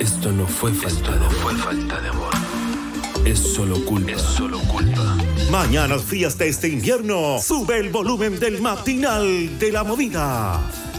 Esto no fue falta de amor. Es solo culpa. Mañanas frías de este invierno. Sube el volumen del matinal de la movida.